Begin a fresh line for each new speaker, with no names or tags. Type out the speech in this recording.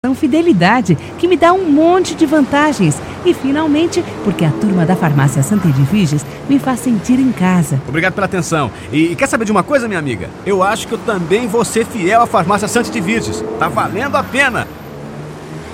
Fidelidade, que me dá um monte de vantagens. E finalmente, porque a turma da Farmácia Santa Edviges me faz sentir em casa.
Obrigado pela atenção. E quer saber de uma coisa, minha amiga? Eu acho que eu também vou ser fiel à Farmácia Santa Edviges. Tá valendo a pena.